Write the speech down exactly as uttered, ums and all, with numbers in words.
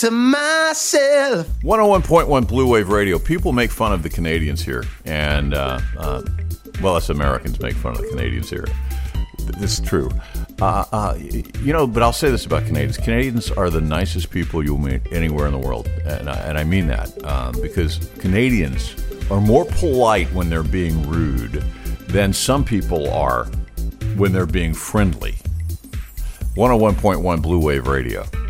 to myself. one oh one point one Blue Wave Radio. People make fun of the Canadians here. And, uh, uh, well, us Americans make fun of the Canadians here. This is true. Uh, uh, you know, but I'll say this about Canadians. Canadians are the nicest people you'll meet anywhere in the world. And I, and I mean that um, because Canadians are more polite when they're being rude than some people are when they're being friendly. one oh one point one Blue Wave Radio.